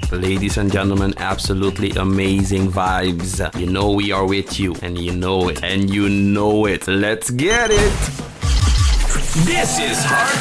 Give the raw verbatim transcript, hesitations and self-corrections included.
Ladies and gentlemen, absolutely amazing vibes. You know we are with you, and you know it, and you know it. Let's get it! This is Hard